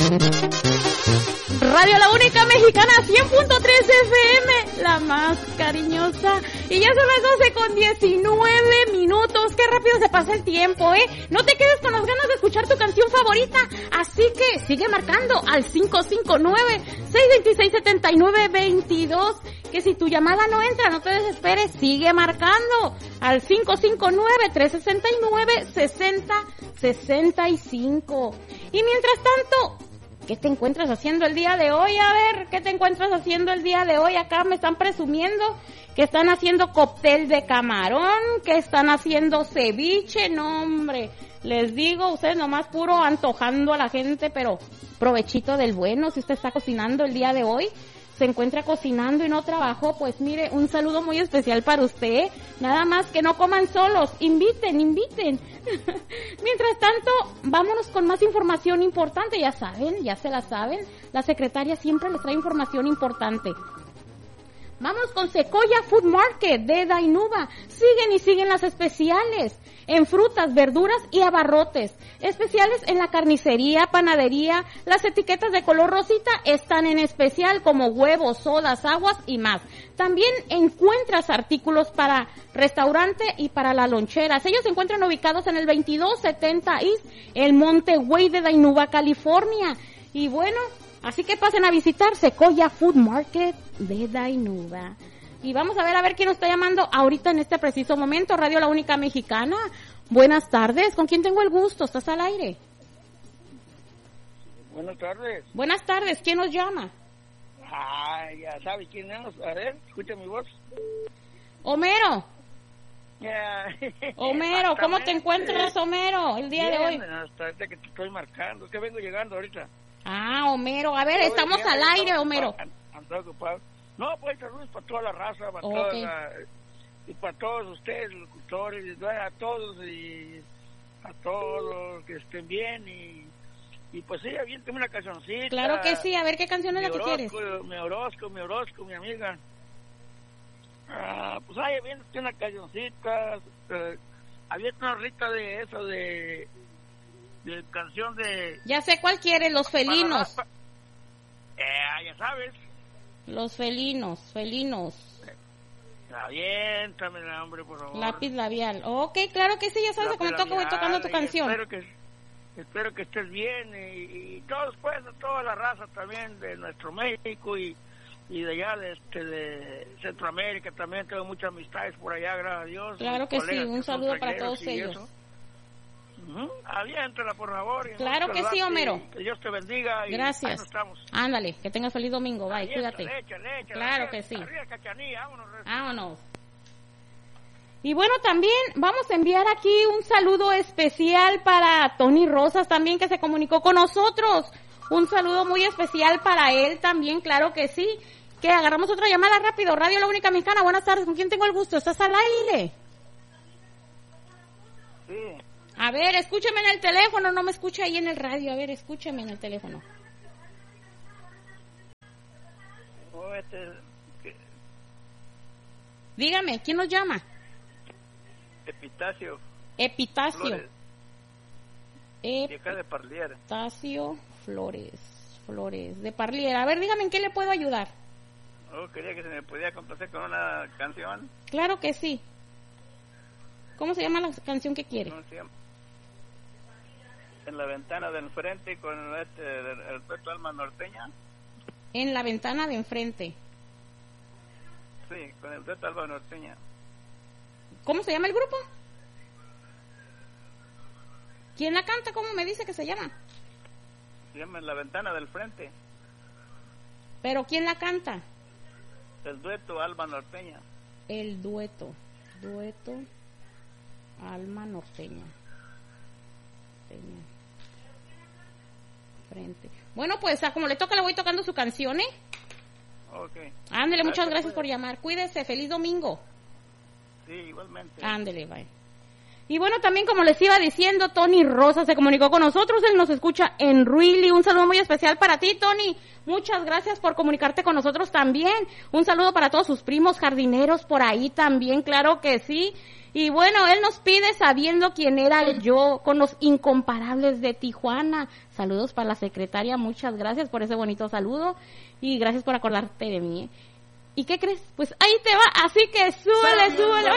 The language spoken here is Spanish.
Radio La Única Mexicana, 100.3 FM, la más cariñosa. Y ya son las 12:19. Qué rápido se pasa el tiempo, ¿eh? No te quedes con las ganas de escuchar tu canción favorita. Así que sigue marcando al 559-626-7922. Que si tu llamada no entra, no te desesperes, sigue marcando al 559-369-6065. Y mientras tanto, ¿qué te encuentras haciendo el día de hoy? A ver, ¿qué te encuentras haciendo el día de hoy? Acá me están presumiendo que están haciendo cóctel de camarón, que están haciendo ceviche. No, hombre, les digo, ustedes nomás puro antojando a la gente, pero provechito del bueno. Si usted está cocinando el día de hoy, se encuentra cocinando y no trabajó, pues mire, un saludo muy especial para usted. Nada más que no coman solos, inviten. Mientras tanto, vámonos con más información importante. Ya saben, ya se la saben, la secretaria siempre les trae información importante. Vamos con Sequoia Food Market de Dainuba. Siguen las especiales en frutas, verduras y abarrotes. Especiales en la carnicería, panadería. Las etiquetas de color rosita están en especial, como huevos, sodas, aguas y más. También encuentras artículos para restaurante y para las loncheras. Ellos se encuentran ubicados en el 2270 East, el Monte Way de Dainuba, California. Y bueno, así que pasen a visitar Sequoia Food Market de Dainuba. Y vamos a ver quién nos está llamando ahorita en este preciso momento. Radio La Única Mexicana. Buenas tardes. ¿Con quién tengo el gusto? ¿Estás al aire? Buenas tardes. Buenas tardes. ¿Quién nos llama? Ya sabes quién es. A ver, escucha mi voz. Homero. Yeah. Homero, ¿cómo te encuentras, Homero, el día de hoy? Hasta ahorita que te estoy marcando. Es que vengo llegando ahorita. Homero. A ver, estamos al aire, Homero. Ando ocupado. No, pues saludos para toda la raza, para y para todos ustedes, locutores, a todos que estén bien y pues sí, aviéntame una cancioncita. Claro que sí, a ver qué canción es la que quieres. Mi Orozco, mi amiga. Pues ahí aviéntate una cancioncita, aviéntate una rita de eso, de canción de... Ya sé cuál quiere, Los Felinos. Ya sabes. Los felinos. Aviéntame, hombre, por favor. Lápiz labial. Ok, claro que sí, ya sabes cómo voy tocando tu canción. Espero que estés bien y todos, pues, toda la raza también de nuestro México y de allá de Centroamérica también. Tengo muchas amistades por allá, gracias a Dios. Claro que sí, un saludo para todos ellos. Aviéntala, por favor. Claro que sí, Homero. Que Dios te bendiga. Gracias. Ahí nos estamos. Ándale, que tengas feliz domingo. Bye, cuídate. Échale, claro que sí. Arriba, Cachanilla, vámonos. Y bueno, también vamos a enviar aquí un saludo especial para Tony Rosas también, que se comunicó con nosotros. Un saludo muy especial para él también, claro que sí. Que agarramos otra llamada rápido. Radio La Única Mexicana, buenas tardes. ¿Con quién tengo el gusto? ¿Estás al aire? Sí. A ver, escúcheme en el teléfono, no me escucha ahí en el radio. A ver, escúcheme en el teléfono. Dígame, ¿quién nos llama? Epitacio. De acá de Parlier. Epitacio Flores, de Parlier. A ver, dígame, ¿en qué le puedo ayudar? Quería que se me pudiera complacer con una canción. Claro que sí. ¿Cómo se llama la canción que quiere? ¿Cómo se llama? En la ventana de enfrente con el dueto Alma Norteña. En la ventana de enfrente. Sí, con el dueto Alma Norteña. ¿Cómo se llama el grupo? ¿Quién la canta? ¿Cómo me dice que se llama? Se llama En la ventana del frente. ¿Pero quién la canta? El dueto Alma Norteña. El dueto Alma Norteña. Frente. Bueno, pues como le toca, le voy tocando su canción, ¿eh? Okay. Ándele, muchas gracias por llamar. Cuídese, feliz domingo. Sí, igualmente. Ándele, bye. Y bueno, también como les iba diciendo, Tony Rosa se comunicó con nosotros, él nos escucha en Really. Un saludo muy especial para ti, Tony. Muchas gracias por comunicarte con nosotros también. Un saludo para todos sus primos jardineros por ahí también, claro que sí. Y bueno, él nos pide sabiendo quién era yo con los incomparables de Tijuana. Saludos para la secretaria, muchas gracias por ese bonito saludo y gracias por acordarte de mí. ¿Y qué crees? Pues ahí te va, así que súbele.